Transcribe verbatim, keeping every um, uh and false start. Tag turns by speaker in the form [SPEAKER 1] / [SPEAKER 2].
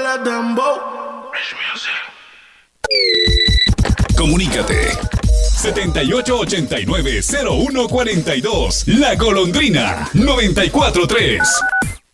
[SPEAKER 1] Comunícate. setenta y ocho ochenta y nueve cero uno cuarenta y dos. La Golondrina noventa y cuatro tres.